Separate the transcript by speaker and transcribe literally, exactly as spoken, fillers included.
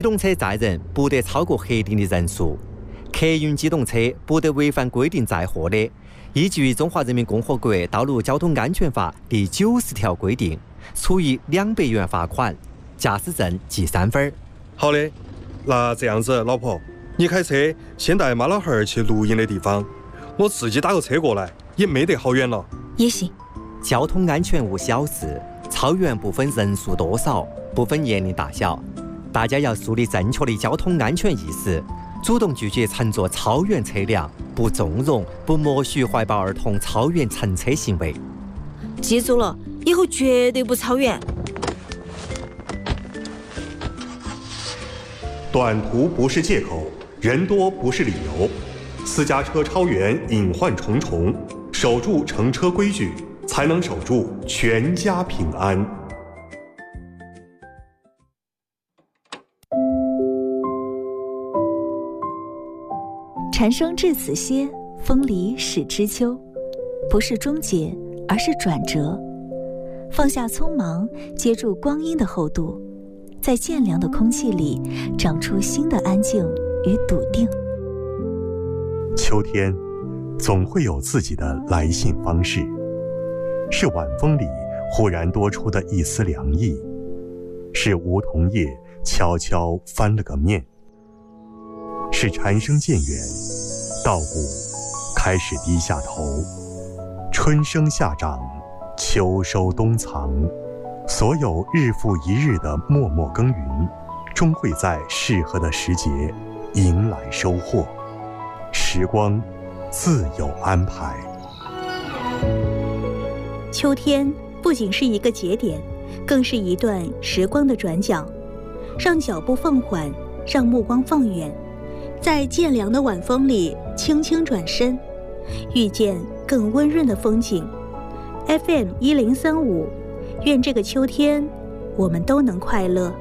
Speaker 1: 动车载人不得超过核定的人数，客运机动车不得违反规定载货的，依据《中华人民共和国道路交通安全法》第九十条规定，处以两百元罚款，驾驶证记三分。
Speaker 2: 好的，那这样子，老婆，你开车先带妈老汉儿去露营的地方，我自己打个车过来，也没得好远了。
Speaker 3: 也行。
Speaker 1: 交通安全无小事，超员不分人数多少，不分年龄大小，大家要树立正确的交通安全意识，主动拒绝乘坐超员车辆，不纵容、不默许怀抱儿童超员乘车行为。
Speaker 3: 记住了，以后绝对不超员。
Speaker 4: 短途不是借口，人多不是理由。私家车超员隐患重重，守住乘车规矩，才能守住全家平安。
Speaker 5: 蝉声至此歇，风离始知秋。不是终结，而是转折。放下匆忙，接住光阴的厚度，在渐凉的空气里长出新的安静与笃定。
Speaker 4: 秋天总会有自己的来信方式，是晚风里忽然多出的一丝凉意，是梧桐叶悄悄翻了个面，是蝉声渐远，稻谷开始低下头，春生夏长，秋收冬藏，所有日复一日的默默耕耘，终会在适合的时节迎来收获。时光自有安排。
Speaker 6: 秋天不仅是一个节点，更是一段时光的转角，让脚步放缓，让目光放远，在渐凉的晚风里轻轻转身，遇见更温润的风景。 F M 一零三五，愿这个秋天我们都能快乐。